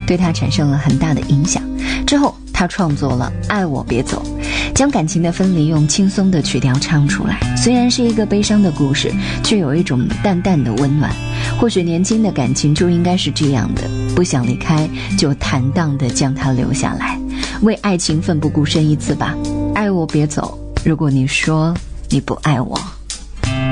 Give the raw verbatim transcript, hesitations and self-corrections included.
对他产生了很大的影响。之后他创作了《爱我别走》，将感情的分离用轻松的曲调唱出来。虽然是一个悲伤的故事，却有一种淡淡的温暖。或许年轻的感情就应该是这样的，不想离开就坦荡地将它留下来，为爱情奋不顾身一次吧。爱我别走，如果你说你不爱我。